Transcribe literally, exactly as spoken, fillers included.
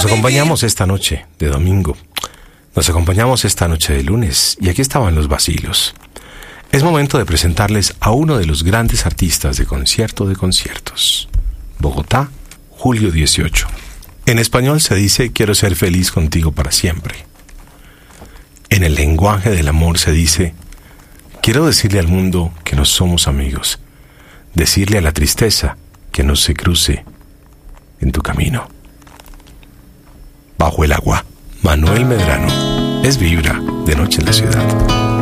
Nos acompañamos esta noche de domingo. Nos acompañamos esta noche de lunes. Y aquí estaban los vacilos. Es momento de presentarles a uno de los grandes artistas de concierto de conciertos. Bogotá, julio dieciocho. En español se dice quiero ser feliz contigo para siempre. En el lenguaje del amor se dice quiero decirle al mundo que no somos amigos. Decirle a la tristeza que no se cruce en tu camino. Bajo el agua, Manuel Medrano. Es Vibra, de noche en la ciudad.